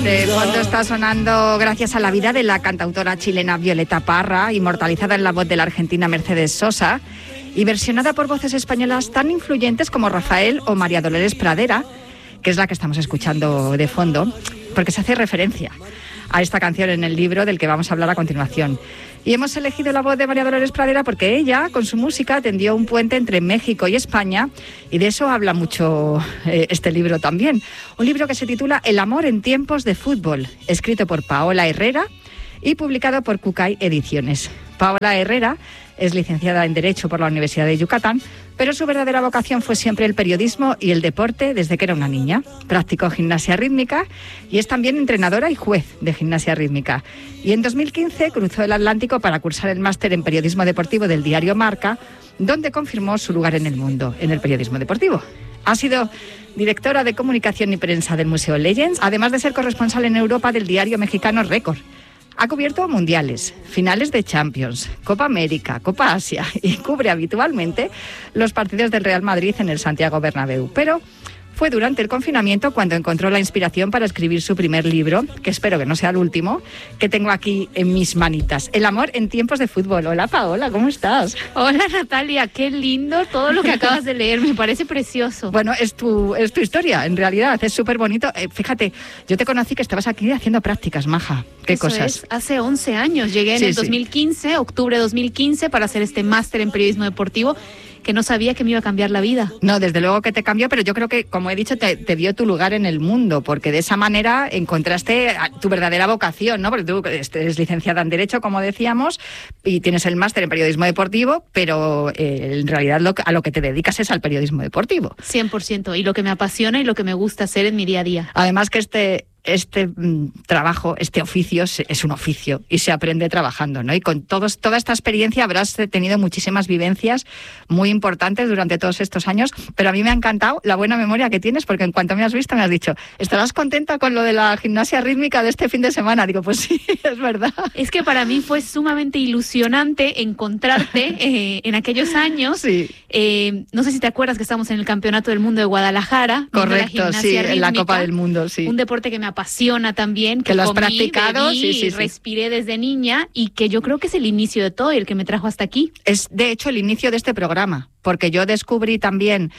De fondo está sonando Gracias a la vida de la cantautora chilena Violeta Parra, inmortalizada en la voz de la argentina Mercedes Sosa y versionada por voces españolas tan influyentes como Rafael o María Dolores Pradera, que es la que estamos escuchando de fondo, porque se hace referencia a esta canción en el libro del que vamos a hablar a continuación. Y hemos elegido la voz de María Dolores Pradera porque ella, con su música, tendió un puente entre México y España, y de eso habla mucho este libro también. Un libro que se titula El amor en tiempos de fútbol, escrito por Paola Herrera y publicado por Cucay Ediciones. Paola Herrera es licenciada en Derecho por la Universidad de Yucatán, pero su verdadera vocación fue siempre el periodismo y el deporte desde que era una niña. Practicó gimnasia rítmica y es también entrenadora y juez de gimnasia rítmica. Y en 2015 cruzó el Atlántico para cursar el máster en periodismo deportivo del diario Marca, donde confirmó su lugar en el mundo, en el periodismo deportivo. Ha sido directora de comunicación y prensa del Museo Legends, además de ser corresponsal en Europa del diario mexicano Récord. Ha cubierto mundiales, finales de Champions, Copa América, Copa Asia y cubre habitualmente los partidos del Real Madrid en el Santiago Bernabéu. Pero fue durante el confinamiento cuando encontró la inspiración para escribir su primer libro, que espero que no sea el último, que tengo aquí en mis manitas. El amor en tiempos de fútbol. Hola, Paola, ¿cómo estás? Hola, Natalia, qué lindo todo lo que acabas de leer, me parece precioso. Bueno, es tu historia, en realidad, es súper bonito. Fíjate, yo te conocí que estabas aquí haciendo prácticas, maja. ¿Qué Eso cosas? Es, hace 11 años, llegué en el 2015, octubre de 2015, para hacer este máster en periodismo deportivo, que no sabía que me iba a cambiar la vida. No, desde luego que te cambió, pero yo creo que, como he dicho, te dio tu lugar en el mundo, porque de esa manera encontraste tu verdadera vocación, ¿no? Porque tú eres licenciada en Derecho, como decíamos, y tienes el máster en periodismo deportivo, pero en realidad a lo que te dedicas es al periodismo deportivo. 100%, y lo que me apasiona y lo que me gusta hacer en mi día a día. Además que este trabajo, este oficio es un oficio y se aprende trabajando, ¿no? Y con toda esta experiencia habrás tenido muchísimas vivencias muy importantes durante todos estos años, pero a mí me ha encantado la buena memoria que tienes, porque en cuanto me has visto me has dicho, ¿estarás contenta con lo de la gimnasia rítmica de este fin de semana? Digo, pues sí, es verdad. Es que para mí fue sumamente ilusionante encontrarte en aquellos años. Sí. No sé si te acuerdas que estamos en el Campeonato del Mundo de Guadalajara. Correcto, sí, rítmica, en la Copa del Mundo, sí. Un deporte que me apasiona también, que lo has practicado, bebí, sí. respiré desde niña, y que yo creo que es el inicio de todo y el que me trajo hasta aquí. Es de hecho el inicio de este programa, porque yo descubrí también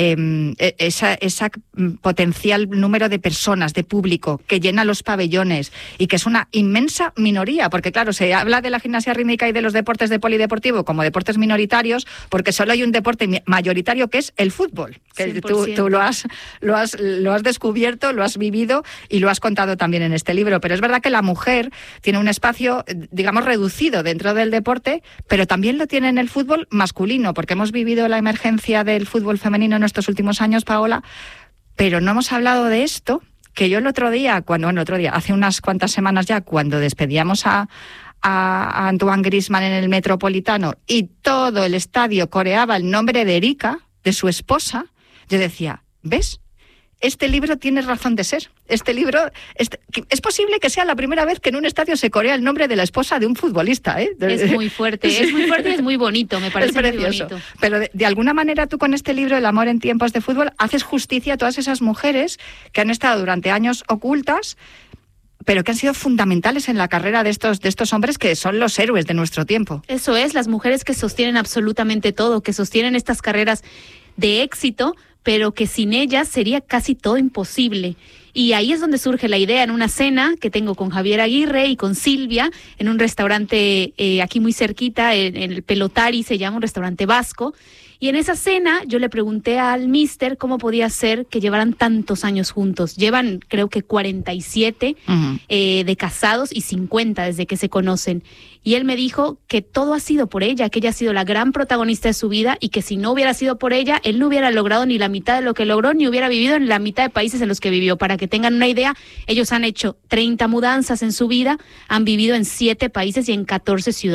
esa potencial número de personas, de público que llena los pabellones y que es una inmensa minoría, porque claro, se habla de la gimnasia rítmica y de los deportes de polideportivo como deportes minoritarios, porque solo hay un deporte mayoritario que es el fútbol, que tú lo has descubierto, lo has vivido y lo has contado también en este libro. Pero es verdad que la mujer tiene un espacio, digamos, reducido dentro del deporte, pero también lo tiene en el fútbol masculino, porque hemos vivido la emergencia del fútbol femenino en estos últimos años, Paola, pero no hemos hablado de esto, que yo hace unas cuantas semanas ya, cuando despedíamos a Antoine Griezmann en el Metropolitano y todo el estadio coreaba el nombre de Erika, de su esposa, yo decía, ¿ves? Este libro tiene razón de ser. Este libro, es posible que sea la primera vez que en un estadio se corea el nombre de la esposa de un futbolista, ¿eh? Es muy fuerte, y es muy bonito, me parece muy bonito. Pero de alguna manera tú con este libro, El amor en tiempos de fútbol, haces justicia a todas esas mujeres que han estado durante años ocultas, pero que han sido fundamentales en la carrera de estos hombres que son los héroes de nuestro tiempo. Eso es, las mujeres que sostienen absolutamente todo, que sostienen estas carreras de éxito, pero que sin ellas sería casi todo imposible. Y ahí es donde surge la idea, en una cena que tengo con Javier Aguirre y con Silvia, en un restaurante aquí muy cerquita, en el Pelotari, se llama, un restaurante vasco. Y en esa cena yo le pregunté al míster cómo podía ser que llevaran tantos años juntos. Llevan, creo que 47 de casados y 50 desde que se conocen. Y él me dijo que todo ha sido por ella, que ella ha sido la gran protagonista de su vida y que si no hubiera sido por ella, él no hubiera logrado ni la mitad de lo que logró, ni hubiera vivido en la mitad de países en los que vivió. Para que tengan una idea, ellos han hecho 30 mudanzas en su vida, han vivido en 7 países y en 14 ciudades.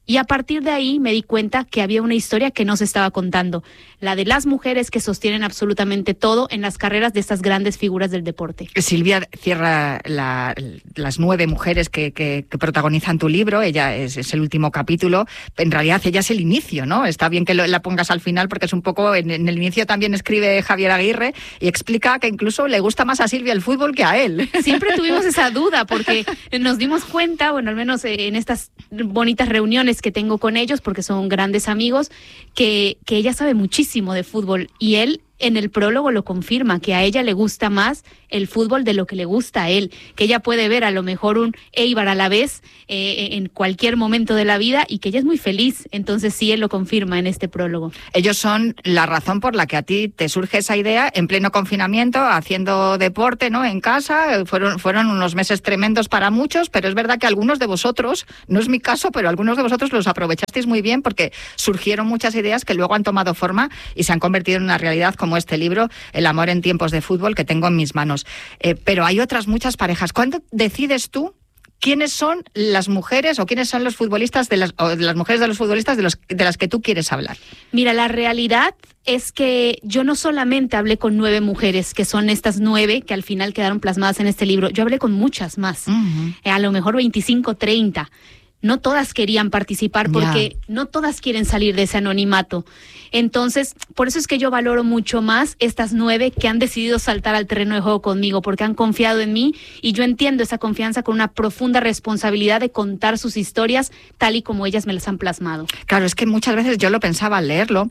Y a partir de ahí me di cuenta que había una historia que no se estaba contando, la de las mujeres que sostienen absolutamente todo en las carreras de estas grandes figuras del deporte. Silvia cierra las 9 mujeres que protagonizan tu libro. Ella es el último capítulo. En realidad ella es el inicio, ¿no? Está bien que la pongas al final porque es un poco... En el inicio también escribe Javier Aguirre y explica que incluso le gusta más a Silvia el fútbol que a él. Siempre tuvimos esa duda porque nos dimos cuenta, bueno, al menos en estas bonitas reuniones que tengo con ellos, porque son grandes amigos, que ella sabe muchísimo de fútbol y él en el prólogo lo confirma, que a ella le gusta más el fútbol de lo que le gusta a él, que ella puede ver a lo mejor un Eibar a la vez en cualquier momento de la vida y que ella es muy feliz. Entonces sí, él lo confirma en este prólogo. Ellos son la razón por la que a ti te surge esa idea en pleno confinamiento, haciendo deporte, ¿no?, en casa. Fueron unos meses tremendos para muchos, pero es verdad que algunos de vosotros, no es mi caso, pero algunos de vosotros los aprovechasteis muy bien porque surgieron muchas ideas que luego han tomado forma y se han convertido en una realidad como este libro, El amor en tiempos de fútbol, que tengo en mis manos. Pero hay otras muchas parejas. ¿Cuándo decides tú quiénes son las mujeres o quiénes son los futbolistas las mujeres de los futbolistas de las que tú quieres hablar? Mira, la realidad es que yo no solamente hablé con 9 mujeres, que son estas 9 que al final quedaron plasmadas en este libro. Yo hablé con muchas más, a lo mejor 25, 30. No todas querían participar porque no todas quieren salir de ese anonimato. Entonces, por eso es que yo valoro mucho más estas 9 que han decidido saltar al terreno de juego conmigo, porque han confiado en mí y yo entiendo esa confianza con una profunda responsabilidad de contar sus historias tal y como ellas me las han plasmado. Claro, es que muchas veces yo lo pensaba al leerlo.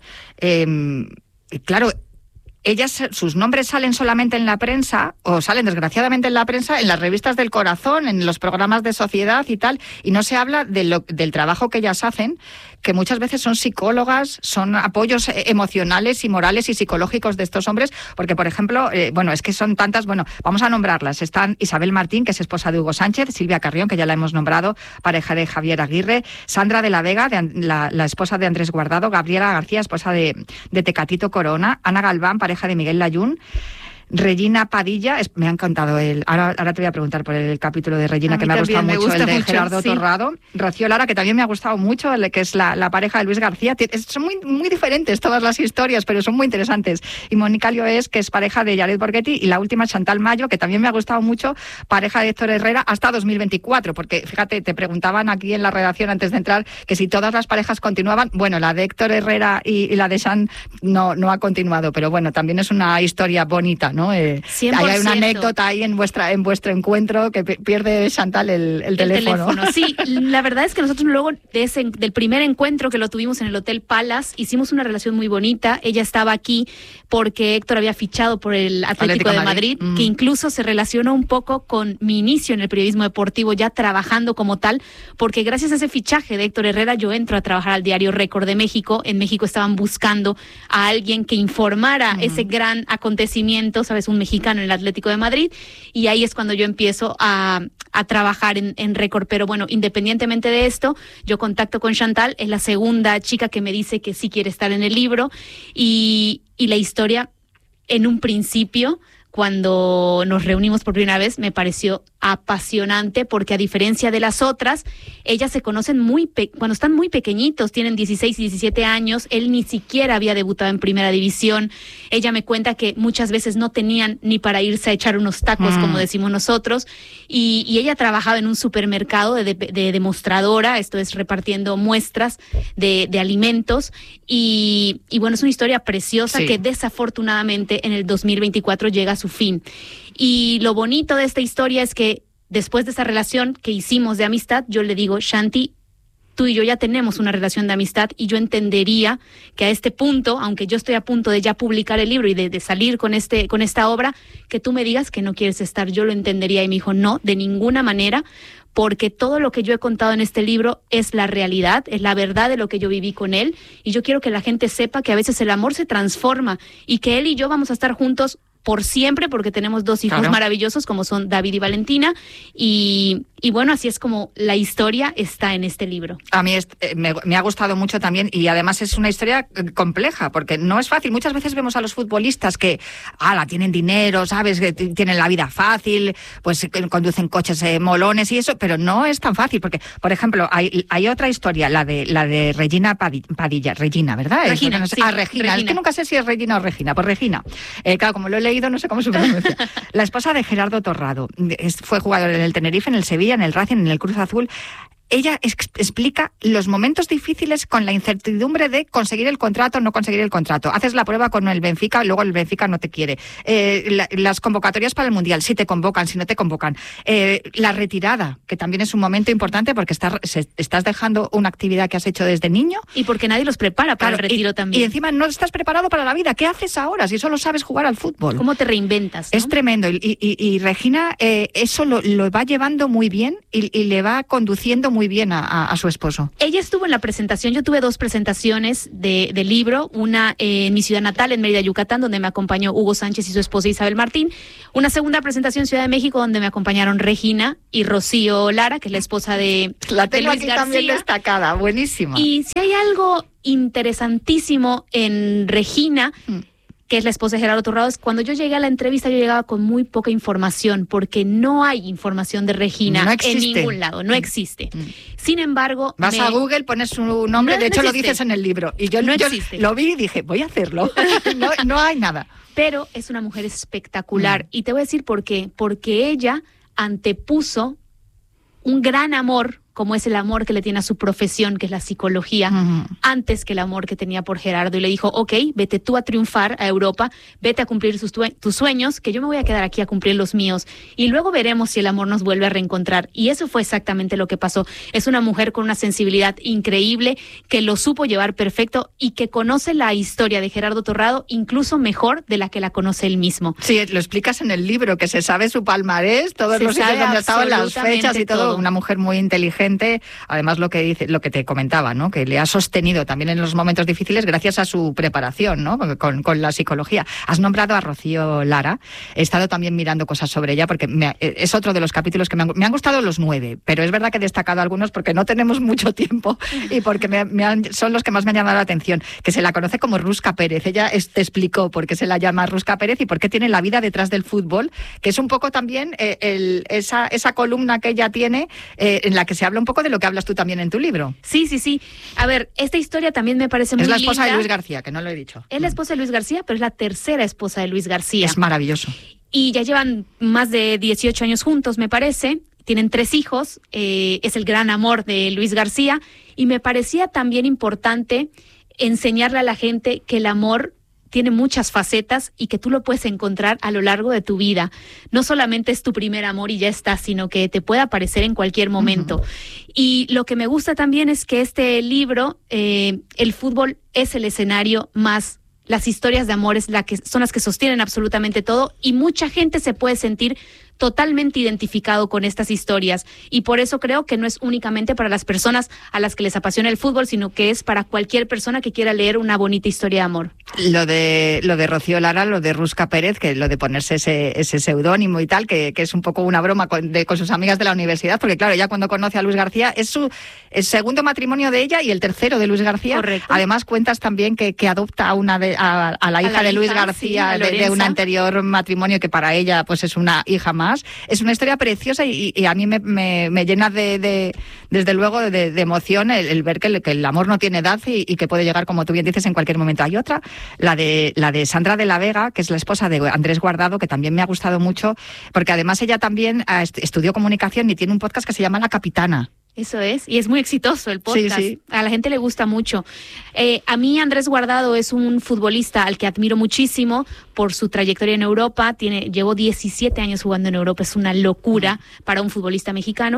Claro, ellas, sus nombres salen solamente en la prensa, o salen desgraciadamente en la prensa, en las revistas del corazón, en los programas de sociedad y tal, y no se habla del trabajo que ellas hacen, que muchas veces son psicólogas, son apoyos emocionales y morales y psicológicos de estos hombres, porque, por ejemplo, es que son tantas, vamos a nombrarlas. Están Isabel Martín, que es esposa de Hugo Sánchez, Silvia Carrión, que ya la hemos nombrado, pareja de Javier Aguirre, Sandra de la Vega, la esposa de Andrés Guardado, Gabriela García, esposa de Tecatito Corona, Ana Galván, pareja de Miguel Layún, Regina Padilla, me ha encantado ahora te voy a preguntar por el capítulo de Regina, que me ha gustado mucho, el de Gerardo Torrado. Rocío Lara, que también me ha gustado mucho, que es la pareja de Luis García. Son muy, muy diferentes todas las historias, pero son muy interesantes. Y Mónica Lloés, que es pareja de Jared Borghetti, y la última, Chantal Mayo, que también me ha gustado mucho, pareja de Héctor Herrera, hasta 2024, porque fíjate, te preguntaban aquí en la redacción antes de entrar que si todas las parejas continuaban. Bueno, la de Héctor Herrera y la de Chan no ha continuado, pero bueno, también es una historia bonita, ¿no? 100%. Hay una anécdota ahí en vuestro encuentro que pierde Chantal el teléfono. Sí, la verdad es que nosotros luego del primer encuentro que lo tuvimos en el Hotel Palace, hicimos una relación muy bonita. Ella estaba aquí porque Héctor había fichado por el Atlético de Madrid, que incluso se relacionó un poco con mi inicio en el periodismo deportivo, ya trabajando como tal, porque gracias a ese fichaje de Héctor Herrera yo entro a trabajar al diario Récord de México. En México estaban buscando a alguien que informara ese gran acontecimiento, ¿sabes? Un mexicano en el Atlético de Madrid, y ahí es cuando yo empiezo a trabajar en Récord. Pero bueno, independientemente de esto, yo contacto con Chantal, es la segunda chica que me dice que sí quiere estar en el libro, y la historia, en un principio, cuando nos reunimos por primera vez, me pareció apasionante, porque a diferencia de las otras, ellas se conocen cuando están muy pequeñitos, tienen 16 y 17 años, él ni siquiera había debutado en Primera División. Ella me cuenta que muchas veces no tenían ni para irse a echar unos tacos, como decimos nosotros, y ella trabajaba en un supermercado de demostradora, esto es repartiendo muestras de alimentos, y bueno, es una historia preciosa que desafortunadamente en el 2024 llega a su fin. Y lo bonito de esta historia es que después de esa relación que hicimos de amistad, yo le digo: Shanti, tú y yo ya tenemos una relación de amistad, y yo entendería que a este punto, aunque yo estoy a punto de ya publicar el libro y de salir con esta obra, que tú me digas que no quieres estar. Yo lo entendería. Y me dijo: no, de ninguna manera, porque todo lo que yo he contado en este libro es la realidad, es la verdad de lo que yo viví con él, y yo quiero que la gente sepa que a veces el amor se transforma y que él y yo vamos a estar juntos por siempre, porque tenemos 2 hijos maravillosos como son David y Valentina, y bueno, así es como la historia está en este libro. A mí me ha gustado mucho también, y además es una historia compleja, porque no es fácil. Muchas veces vemos a los futbolistas que tienen dinero, ¿sabes? Que tienen la vida fácil, pues conducen coches molones y eso, pero no es tan fácil, porque, por ejemplo, hay otra historia, la de Regina Padilla, Regina, ¿verdad? Regina, no sé, sí, Regina. Es que nunca sé si es Regina o Regina. Pues Regina. Claro, como lo he leído, no sé cómo se pronuncia. La esposa de Gerardo Torrado. Fue jugador en el Tenerife, en el Sevilla, en el Racing, en el Cruz Azul. Ella explica los momentos difíciles con la incertidumbre de conseguir el contrato o no conseguir el contrato. Haces la prueba con el Benfica y luego el Benfica no te quiere. Las convocatorias para el Mundial, si te convocan, si no te convocan. La retirada, que también es un momento importante porque estás dejando una actividad que has hecho desde niño. Y porque nadie los prepara para el retiro también. Y encima no estás preparado para la vida. ¿Qué haces ahora si solo sabes jugar al fútbol? ¿Cómo te reinventas, no? Es tremendo. Y Regina eso lo va llevando muy bien y le va conduciendo muy bien a su esposo. Ella estuvo en la presentación, yo tuve 2 presentaciones del libro, una en mi ciudad natal, en Mérida, Yucatán, donde me acompañó Hugo Sánchez y su esposa Isabel Martín, una segunda presentación en Ciudad de México, donde me acompañaron Regina y Rocío Lara, que es la esposa de La tengo Luis aquí García. también destacada, buenísima. Y si hay algo interesantísimo en Regina, que es la esposa de Gerardo Torrado, es cuando yo llegué a la entrevista, yo llegaba con muy poca información, porque no hay información de Regina en ningún lado, no existe. Sin embargo... Vas a Google, pones su nombre, de hecho lo dices en el libro, y yo lo vi y dije, voy a hacerlo. no hay nada. Pero es una mujer espectacular, y te voy a decir por qué. Porque ella antepuso un gran amor, como es el amor que le tiene a su profesión, que es la psicología, antes que el amor que tenía por Gerardo. Y le dijo, ok, vete tú a triunfar a Europa, vete a cumplir tus sueños, que yo me voy a quedar aquí a cumplir los míos. Y luego veremos si el amor nos vuelve a reencontrar. Y eso fue exactamente lo que pasó. Es una mujer con una sensibilidad increíble, que lo supo llevar perfecto y que conoce la historia de Gerardo Torrado incluso mejor de la que la conoce él mismo. Sí, lo explicas en el libro, que se sabe su palmarés, todos los sitios donde estaban, las fechas y todo. Una mujer muy inteligente. Además, lo que te comentaba, ¿no? Que le ha sostenido también en los momentos difíciles gracias a su preparación, ¿no? Con la psicología. Has nombrado a Rocío Lara. He estado también mirando cosas sobre ella porque es otro de los capítulos que me han gustado los 9, pero es verdad que he destacado algunos porque no tenemos mucho tiempo y porque son los que más me han llamado la atención. Que se la conoce como Rusca Pérez. Ella te explicó por qué se la llama Rusca Pérez y por qué tiene la vida detrás del fútbol, que es un poco también esa columna que ella tiene en la que se habla un poco de lo que hablas tú también en tu libro. Sí. A ver, esta historia también me parece muy linda. Es la esposa de Luis García, que no lo he dicho. Es la esposa de Luis García, pero es la tercera esposa de Luis García. Es maravilloso. Y ya llevan más de 18 años juntos, me parece. Tienen 3 hijos. Es el gran amor de Luis García. Y me parecía también importante enseñarle a la gente que el amor tiene muchas facetas y que tú lo puedes encontrar a lo largo de tu vida. No solamente es tu primer amor y ya está, sino que te puede aparecer en cualquier momento. Y lo que me gusta también es que este libro, el fútbol es el escenario más, las historias de amor son las que sostienen absolutamente todo, y mucha gente se puede sentir totalmente identificado con estas historias, y por eso creo que no es únicamente para las personas a las que les apasiona el fútbol, sino que es para cualquier persona que quiera leer una bonita historia de amor. Lo de Rocío Lara, lo de Rusca Pérez, que lo de ponerse ese seudónimo y tal, que es un poco una broma con sus amigas de la universidad, porque claro, ella cuando conoce a Luis García es el segundo matrimonio de ella y el tercero de Luis García. Correcto. Además cuentas también que adopta a la hija de Luis García, sí, de un anterior matrimonio, que para ella pues es una hija más. Es una historia preciosa y a mí me llena desde luego de emoción el ver que el amor no tiene edad y que puede llegar, como tú bien dices, en cualquier momento. Hay otra, la de Sandra de la Vega, que es la esposa de Andrés Guardado, que también me ha gustado mucho, porque además ella también estudió comunicación y tiene un podcast que se llama La Capitana. Eso es, y es muy exitoso el podcast. Sí. A la gente le gusta mucho. A mí Andrés Guardado es un futbolista al que admiro muchísimo por su trayectoria en Europa. Llevó 17 años jugando en Europa, es una locura para un futbolista mexicano,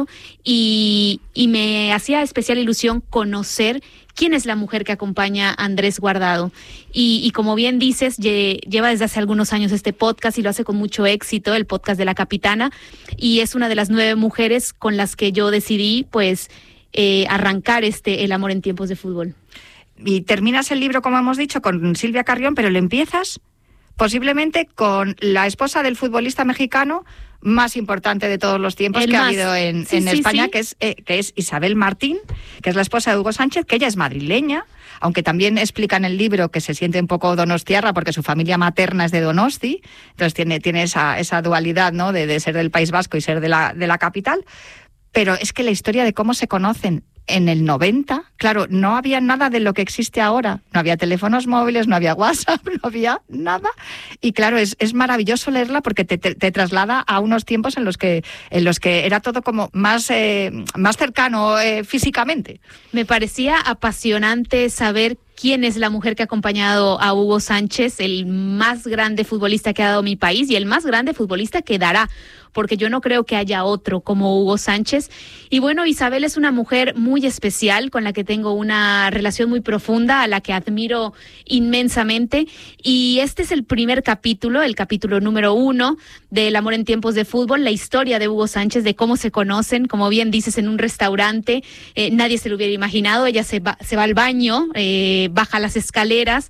y me hacía especial ilusión conocer quién es la mujer que acompaña a Andrés Guardado. Y como bien dices, lleva desde hace algunos años este podcast y lo hace con mucho éxito, el podcast de La Capitana, y es una de las 9 mujeres con las que yo decidí pues arrancar el amor en tiempos de fútbol. Y terminas el libro, como hemos dicho, con Silvia Carrión, pero lo empiezas posiblemente con la esposa del futbolista mexicano más importante de todos los tiempos que ha habido en España, sí. Que es Isabel Martín, que es la esposa de Hugo Sánchez, que ella es madrileña, aunque también explica en el libro que se siente un poco donostiarra porque su familia materna es de Donosti, entonces tiene esa dualidad, ¿no?, de ser del País Vasco y ser de la capital. Pero es que la historia de cómo se conocen en el 90, claro, no había nada de lo que existe ahora. No había teléfonos móviles, no había WhatsApp, no había nada. Y claro, es maravilloso leerla porque te traslada a unos tiempos en los que era todo como más cercano físicamente. Me parecía apasionante saber quién es la mujer que ha acompañado a Hugo Sánchez, el más grande futbolista que ha dado mi país y el más grande futbolista que dará, porque yo no creo que haya otro como Hugo Sánchez. Y bueno, Isabel es una mujer muy especial, con la que tengo una relación muy profunda, a la que admiro inmensamente. Y este es el primer capítulo, el capítulo número 1 del Amor en Tiempos de Fútbol, la historia de Hugo Sánchez, de cómo se conocen, como bien dices, en un restaurante. Nadie se lo hubiera imaginado. Ella se va al baño, baja las escaleras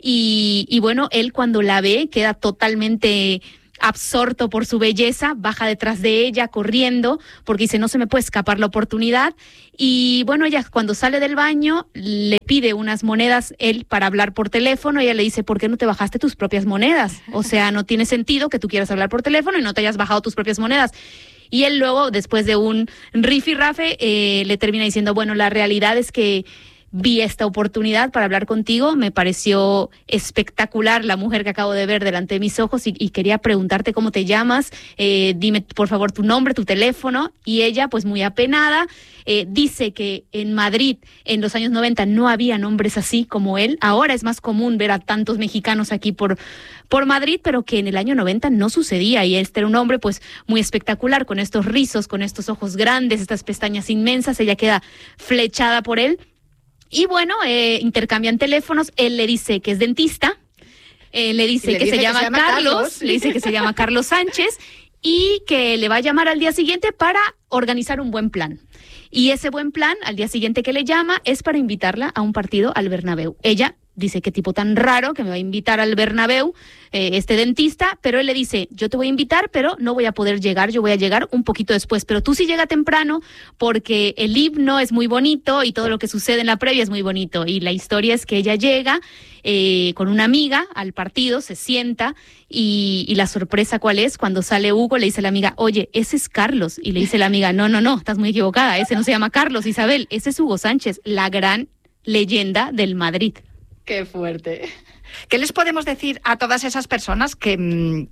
y bueno, él cuando la ve queda totalmente absorto por su belleza, baja detrás de ella corriendo porque dice no se me puede escapar la oportunidad. Y bueno, ella cuando sale del baño le pide unas monedas él para hablar por teléfono. Ella le dice, ¿por qué no te bajaste tus propias monedas? O sea, no tiene sentido que tú quieras hablar por teléfono y no te hayas bajado tus propias monedas. Y él luego, después de un rifirrafe, le termina diciendo, bueno, la realidad es que vi esta oportunidad para hablar contigo, me pareció espectacular la mujer que acabo de ver delante de mis ojos y quería preguntarte cómo te llamas, dime por favor tu nombre, tu teléfono. Y ella, pues muy apenada, dice que en Madrid en los años 90 no había nombres así como él. Ahora es más común ver a tantos mexicanos aquí por Madrid, pero que en el año 90 no sucedía, y este era un hombre pues muy espectacular, con estos rizos, con estos ojos grandes, estas pestañas inmensas. Ella queda flechada por él. Y bueno, intercambian teléfonos, él le dice que es dentista, le dice que se llama Carlos, le dice que se llama Carlos Sánchez y que le va a llamar al día siguiente para organizar un buen plan. Y ese buen plan, al día siguiente que le llama, es para invitarla a un partido al Bernabéu. Ella dice, qué tipo tan raro que me va a invitar al Bernabéu, este dentista, pero él le dice, yo te voy a invitar, pero no voy a poder llegar, yo voy a llegar un poquito después, pero tú sí llega temprano porque el himno es muy bonito y todo lo que sucede en la previa es muy bonito. Y la historia es que ella llega con una amiga al partido, se sienta y la sorpresa ¿cuál es? Cuando sale Hugo le dice a la amiga, oye, ese es Carlos, y le dice la amiga, no, estás muy equivocada, ese no se llama Carlos, Isabel, ese es Hugo Sánchez, la gran leyenda del Madrid. ¡Qué fuerte! ¿Qué les podemos decir a todas esas personas que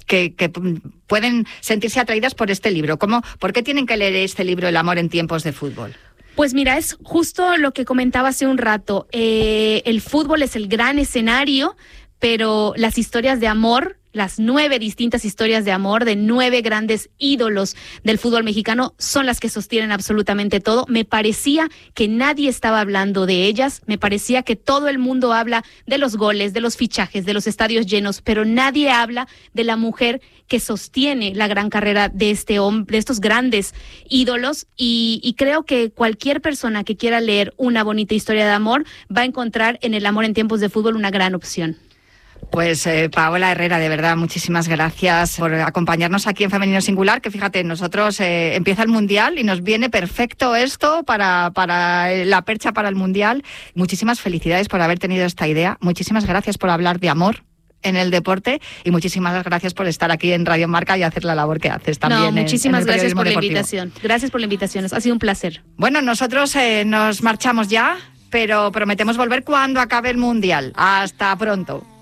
pueden sentirse atraídas por este libro? ¿Por qué tienen que leer este libro, El amor en tiempos de fútbol? Pues mira, es justo lo que comentaba hace un rato. El fútbol es el gran escenario, pero las historias de amor, las 9 distintas historias de amor de 9 grandes ídolos del fútbol mexicano son las que sostienen absolutamente todo. Me parecía que nadie estaba hablando de ellas, me parecía que todo el mundo habla de los goles, de los fichajes, de los estadios llenos, pero nadie habla de la mujer que sostiene la gran carrera de este hombre, de estos grandes ídolos, y creo que cualquier persona que quiera leer una bonita historia de amor va a encontrar en El amor en tiempos de fútbol una gran opción. Pues Paola Herrera, de verdad, muchísimas gracias por acompañarnos aquí en Femenino Singular, que fíjate, nosotros empieza el Mundial y nos viene perfecto esto para la percha para el Mundial. Muchísimas felicidades por haber tenido esta idea, muchísimas gracias por hablar de amor en el deporte y muchísimas gracias por estar aquí en Radio Marca y hacer la labor que haces también. No, muchísimas gracias por deportivo. La invitación. Gracias por la invitación, ha sido un placer. Bueno, nosotros nos marchamos ya, pero prometemos volver cuando acabe el Mundial. Hasta pronto.